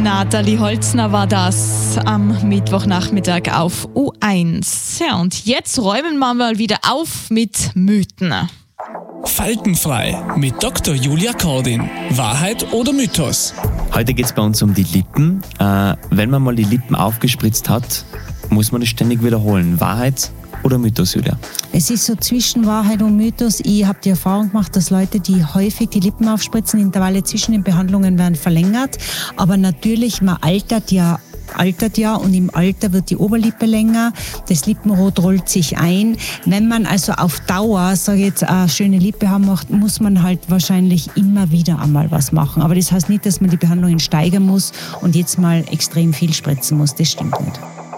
Nathalie Holzner war das am Mittwochnachmittag auf U1. Ja, und jetzt räumen wir mal wieder auf mit Mythen. Faltenfrei mit Dr. Julia Kordin. Wahrheit oder Mythos? Heute geht es bei uns um die Lippen. Wenn man mal die Lippen aufgespritzt hat, muss man es ständig wiederholen. Wahrheit oder Mythos, Julia? Es ist so zwischen Wahrheit und Mythos. Ich habe die Erfahrung gemacht, dass Leute, die häufig die Lippen aufspritzen, Intervalle zwischen den Behandlungen werden verlängert. Aber natürlich, man altert ja und im Alter wird die Oberlippe länger, das Lippenrot rollt sich ein. Wenn man also auf Dauer, sage ich jetzt, eine schöne Lippe haben möchte, muss man halt wahrscheinlich immer wieder einmal was machen. Aber das heißt nicht, dass man die Behandlungen steigern muss und jetzt mal extrem viel spritzen muss. Das stimmt nicht.